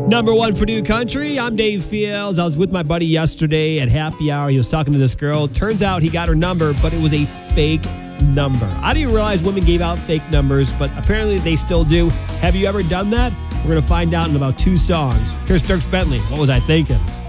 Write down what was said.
Number one for New Country. I'm Dave Fields. I was with my buddy yesterday at happy hour. He was talking to this girl. Turns out he got her number, but it was a fake number. I didn't realize women gave out fake numbers, but apparently they still do. Have you ever done that? We're going to find out in about 2 songs. Here's Dierks Bentley. What was I thinking?